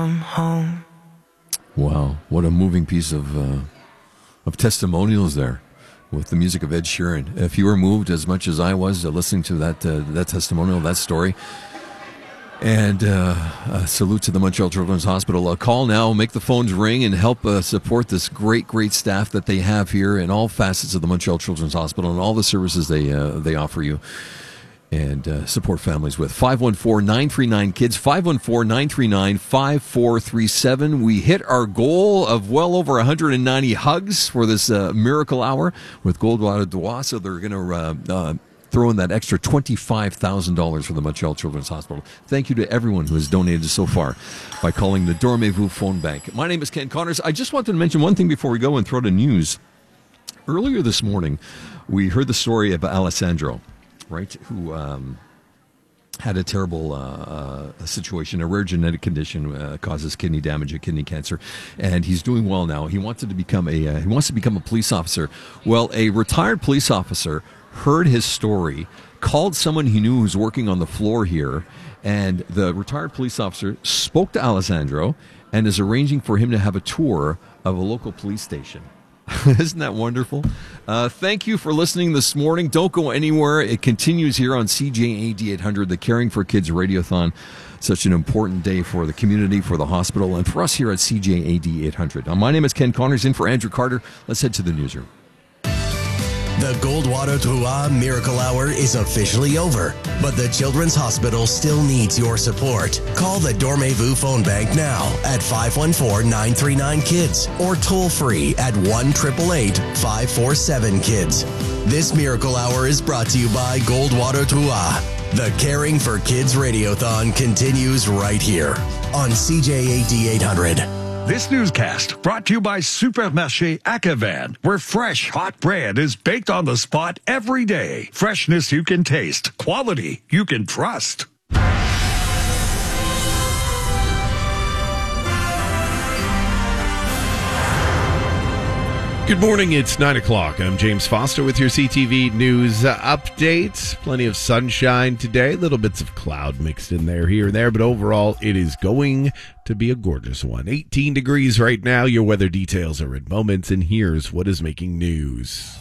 home. Wow, what a moving piece of testimonials there with the music of Ed Sheeran. If you were moved as much as I was listening to that testimonial, that story, and a salute to the Montreal Children's Hospital. Call now, make the phones ring, and help support this great staff that they have here in all facets of the Montreal Children's Hospital and all the services they offer you. And support families with 514-939-KIDS, 514-939-5437. We hit our goal of well over 190 hugs for this miracle hour with Goldwater Droit, so they're going to throw in that extra $25,000 for the Montreal Children's Hospital. Thank you to everyone who has donated so far by calling the Dormez-vous phone bank. My name is Ken Connors. I just wanted to mention one thing before we go and throw to news. Earlier this morning, we heard the story of Alessandro, right, who had a terrible situation, a rare genetic condition, causes kidney damage, kidney cancer, and he's doing well now. He wants to become a police officer. Well, a retired police officer heard his story, called someone he knew who was working on the floor here, and the retired police officer spoke to Alessandro and is arranging for him to have a tour of a local police station. Isn't that wonderful? Thank you for listening this morning. Don't go anywhere. It continues here on CJAD 800, the Caring for Kids Radiothon. Such an important day for the community, for the hospital, and for us here at CJAD 800. Now, my name is Ken Connors, in for Andrew Carter. Let's head to the newsroom. The Goldwater Droit Miracle Hour is officially over, but the Children's Hospital still needs your support. Call the Dormez-vous phone bank now at 514-939-KIDS or toll free at 1-888-547-KIDS. This Miracle Hour is brought to you by Goldwater Droit. The Caring for Kids Radiothon continues right here on CJAD 800. This newscast brought to you by Supermarché Akavan, where fresh, hot bread is baked on the spot every day. Freshness you can taste, quality you can trust. Good morning, it's 9 o'clock. I'm James Foster with your CTV News update. Plenty of sunshine today, little bits of cloud mixed in there here and there, but overall it is going to be a gorgeous one. 18 degrees right now. Your weather details are in moments, and here's what is making news.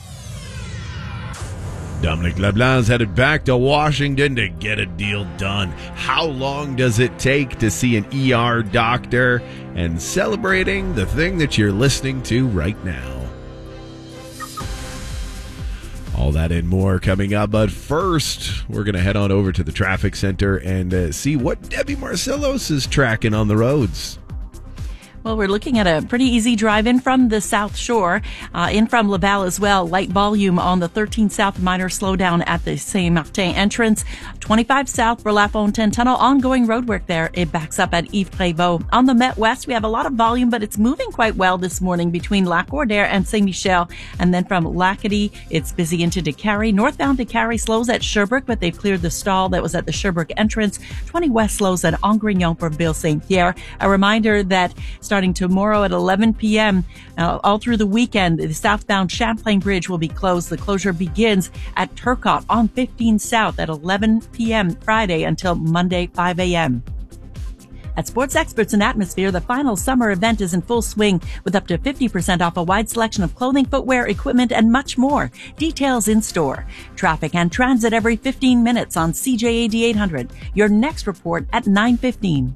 Dominic LeBlanc's headed back to Washington to get a deal done. How long does it take to see an ER doctor? And celebrating the thing that you're listening to right now. All that and more coming up, but first, we're going to head on over to the traffic center and see what Debbie Marcellos is tracking on the roads. Well, we're looking at a pretty easy drive in from the South Shore, in from Laval as well. Light volume on the 13 South, minor slowdown at the Saint-Martin entrance. 25 South for LaFontaine Tunnel, ongoing roadwork there. It backs up at Yves Prévost. On the Met West, we have a lot of volume, but it's moving quite well this morning between Lac-Cordaire and Saint-Michel. And then from Lacadie, it's busy into Décarie. Northbound Décarie slows at Sherbrooke, but they've cleared the stall that was at the Sherbrooke entrance. 20 West slows at Angrignon for Ville Saint-Pierre. A reminder that starting tomorrow at 11 p.m. All through the weekend, the southbound Champlain Bridge will be closed. The closure begins at Turcotte on 15 South at 11 p.m. Friday until Monday 5 a.m. At Sports Experts in Atmosphere, the final summer event is in full swing with up to 50% off a wide selection of clothing, footwear, equipment, and much more. Details in store. Traffic and transit every 15 minutes on CJAD 800. Your next report at 9:15.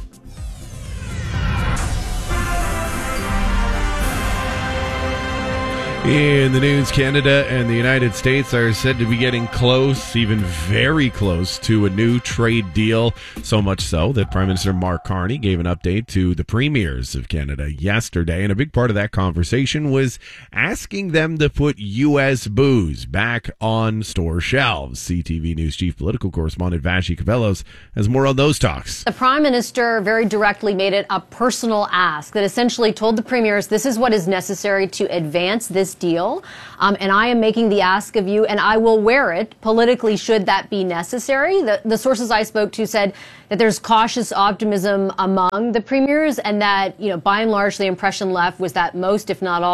In the news, Canada and the United States are said to be getting close, even very close, to a new trade deal. So much so that Prime Minister Mark Carney gave an update to the premiers of Canada yesterday. And a big part of that conversation was asking them to put U.S. booze back on store shelves. CTV News Chief Political Correspondent Vassy Kavelos has more on those talks. The Prime Minister very directly made it a personal ask that essentially told the premiers this is what is necessary to advance this deal, and I am making the ask of you, and I will wear it politically should that be necessary. The sources I spoke to said that there's cautious optimism among the premiers, and that, by and large, the impression left was that most, if not all,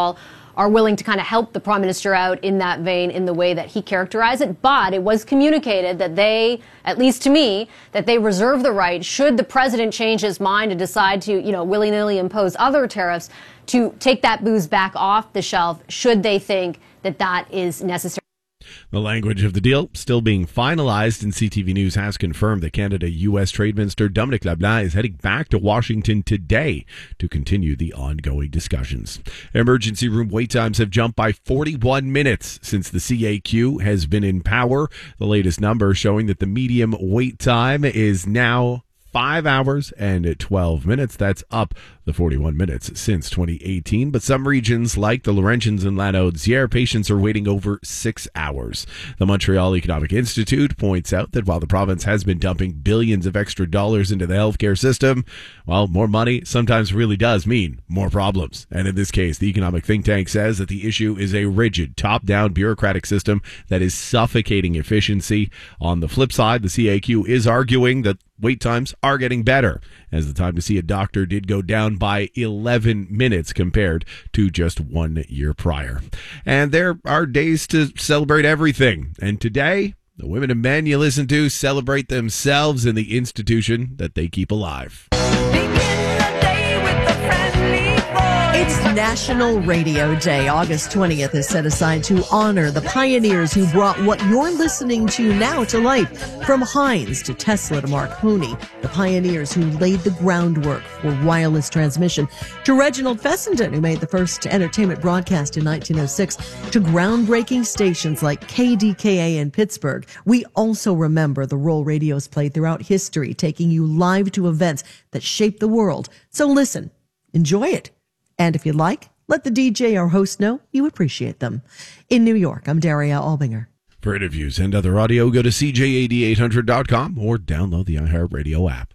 are willing to kind of help the prime minister out in that vein in the way that he characterized it. But it was communicated that they, at least to me, that they reserve the right, should the president change his mind and decide to, willy-nilly impose other tariffs, to take that booze back off the shelf should they think that that is necessary. The language of the deal still being finalized, and CTV News has confirmed that Canada-U.S. Trade Minister Dominic LeBlanc is heading back to Washington today to continue the ongoing discussions. Emergency room wait times have jumped by 41 minutes since the CAQ has been in power. The latest number showing that the median wait time is now 5 hours and 12 minutes. That's up the 41 minutes since 2018. But some regions like the Laurentians and Lanaudière, patients are waiting over 6 hours. The Montreal Economic Institute points out that while the province has been dumping billions of extra dollars into the healthcare system, well, more money sometimes really does mean more problems. And in this case, the economic think tank says that the issue is a rigid, top-down bureaucratic system that is suffocating efficiency. On the flip side, the CAQ is arguing that wait times are getting better, as the time to see a doctor did go down by 11 minutes compared to just 1 year prior. And there are days to celebrate everything. And today, the women and men you listen to celebrate themselves and the institution that they keep alive. It's National Radio Day. August 20th is set aside to honor the pioneers who brought what you're listening to now to life. From Heinz to Tesla to Marconi, the pioneers who laid the groundwork for wireless transmission, to Reginald Fessenden, who made the first entertainment broadcast in 1906, to groundbreaking stations like KDKA in Pittsburgh. We also remember the role radios played throughout history, taking you live to events that shaped the world. So listen, enjoy it. And if you'd like, let the DJ or host know you appreciate them. In New York, I'm Daria Albinger. For interviews and other audio, go to CJAD800.com or download the iHeartRadio app.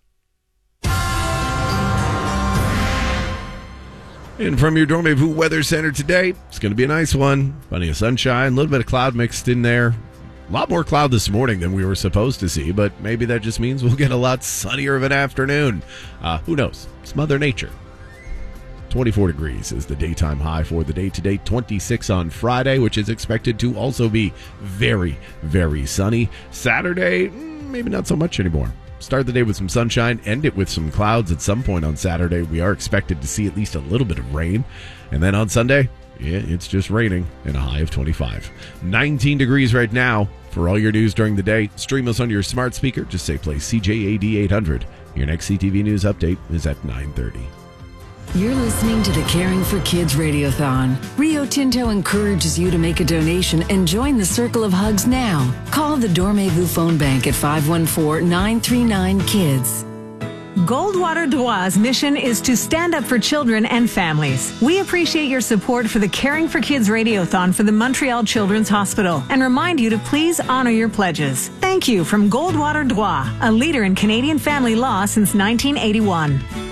And from your Dormez-vous Weather Center today, it's going to be a nice one. Plenty of sunshine, a little bit of cloud mixed in there. A lot more cloud this morning than we were supposed to see, but maybe that just means we'll get a lot sunnier of an afternoon. Who knows? It's Mother Nature. 24 degrees is the daytime high for the day today. 26 on Friday, which is expected to also be very, very sunny. Saturday, maybe not so much anymore. Start the day with some sunshine, end it with some clouds at some point on Saturday. We are expected to see at least a little bit of rain. And then on Sunday, yeah, it's just raining and a high of 25. 19 degrees right now. For all your news during the day, stream us on your smart speaker. Just say play CJAD 800. Your next CTV News update is at 9:30. You're listening to the Caring for Kids Radiothon. Rio Tinto encourages you to make a donation and join the Circle of Hugs now. Call the Dormez-vous phone bank at 514-939-KIDS. Goldwater Droit's mission is to stand up for children and families. We appreciate your support for the Caring for Kids Radiothon for the Montreal Children's Hospital and remind you to please honor your pledges. Thank you from Goldwater Droit, a leader in Canadian family law since 1981.